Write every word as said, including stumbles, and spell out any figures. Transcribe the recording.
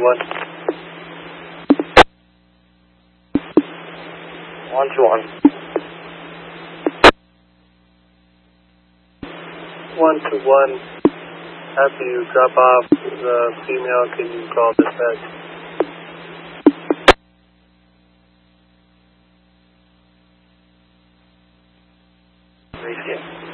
one. one to one. one to one. After you drop off the female, can you call dispatch? Thank you.